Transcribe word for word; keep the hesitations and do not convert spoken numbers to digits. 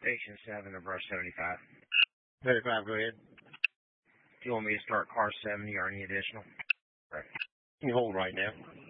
Station seven to brush seventy-five. seventy-five, go ahead. Do you want me to start car seventy or any additional? Right. You can hold right now.